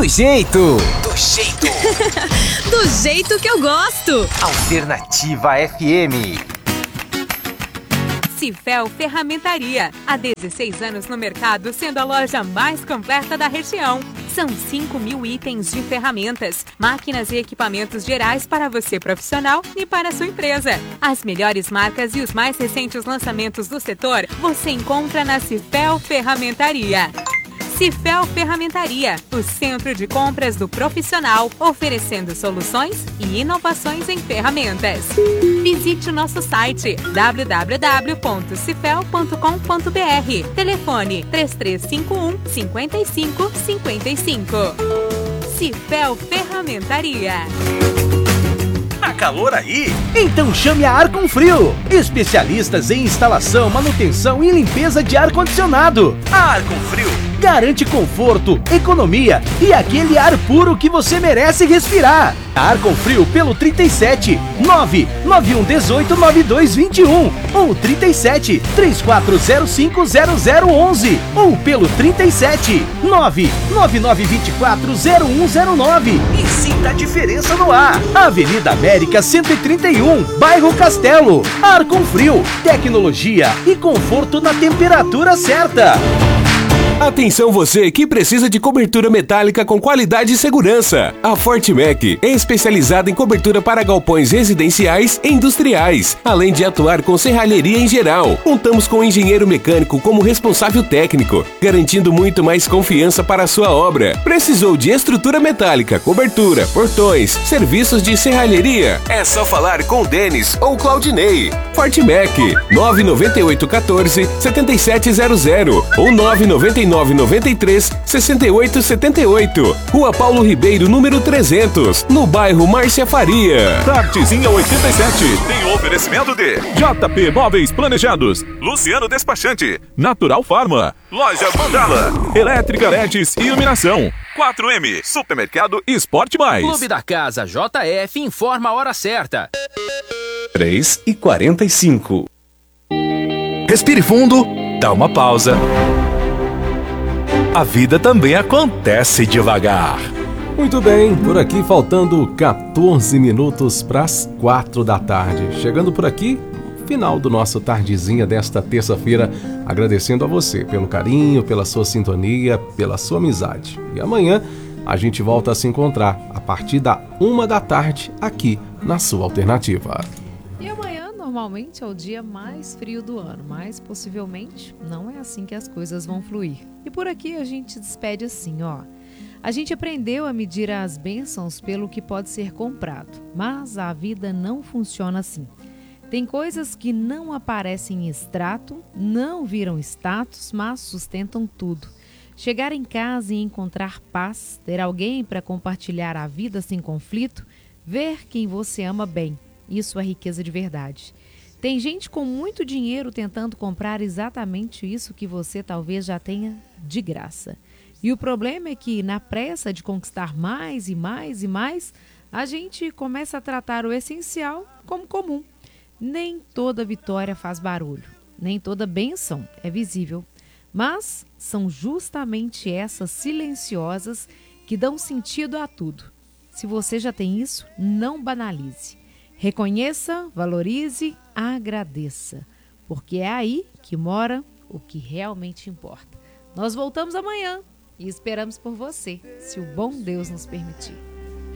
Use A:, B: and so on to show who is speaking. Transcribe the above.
A: Do jeito
B: Do jeito que eu gosto.
A: Alternativa FM.
C: Cifel Ferramentaria. Há 16 anos no mercado, sendo a loja mais completa da região. São 5.000 itens de ferramentas, máquinas e equipamentos gerais para você profissional e para a sua empresa. As melhores marcas e os mais recentes lançamentos do setor você encontra na Cifel Ferramentaria. Cifel Ferramentaria, o centro de compras do profissional, oferecendo soluções e inovações em ferramentas. Visite o nosso site www.cifel.com.br. Telefone 3351 5555. Cifel Ferramentaria.
D: Tá calor aí?
E: Então chame a Arconfrio, especialistas em instalação, manutenção e limpeza de ar-condicionado.
D: A Arconfrio
E: garante conforto, economia e aquele ar puro que você merece respirar. Arconfrio pelo 37 991 18 9221 ou 37 3405 0011 ou pelo 37 99924 0109 e sinta a diferença no ar. Avenida América 131, Bairro Castelo. Arconfrio, tecnologia e conforto na temperatura certa.
F: Atenção você que precisa de cobertura metálica com qualidade e segurança. A Fortmec é especializada em cobertura para galpões residenciais e industriais, além de atuar com serralheria em geral. Contamos com um engenheiro mecânico como responsável técnico, garantindo muito mais confiança para a sua obra. Precisou de estrutura metálica, cobertura, portões, serviços de serralheria? É só falar com o Denis ou Claudinei. Fortmec 998 14 7700 ou 99993 6878. Rua Paulo Ribeiro, número 300, no bairro Márcia Faria.
D: Tardezinha 87. Tem o oferecimento de JP Móveis Planejados, Luciano Despachante, Natural Farma, Loja Mandala, Elétrica LEDs e Iluminação, 4M, Supermercado Esporte Mais.
A: Clube da Casa JF informa a hora certa.
G: 3h45. Respire fundo, dá uma pausa. A vida também acontece devagar.
H: Muito bem, por aqui faltando 14 minutos para as 4 da tarde. Chegando por aqui, final do nosso Tardezinha desta terça-feira, agradecendo a você pelo carinho, pela sua sintonia, pela sua amizade. E amanhã a gente volta a se encontrar a partir da 1 da tarde aqui na sua alternativa.
I: E amanhã normalmente é o dia mais frio do ano, mas possivelmente não é assim que as coisas vão fluir. E por aqui a gente despede assim, ó. A gente aprendeu a medir as bênçãos pelo que pode ser comprado, mas a vida não funciona assim. Tem coisas que não aparecem em extrato, não viram status, mas sustentam tudo. Chegar em casa e encontrar paz, ter alguém para compartilhar a vida sem conflito, ver quem você ama bem, isso é riqueza de verdade. Tem gente com muito dinheiro tentando comprar exatamente isso que você talvez já tenha de graça. E o problema é que, na pressa de conquistar mais e mais e mais, a gente começa a tratar o essencial como comum. Nem toda vitória faz barulho, nem toda bênção é visível. Mas são justamente essas silenciosas que dão sentido a tudo. Se você já tem isso, não banalize. Reconheça, valorize, agradeça, porque é aí que mora o que realmente importa. Nós voltamos amanhã e esperamos por você, se o bom Deus nos permitir.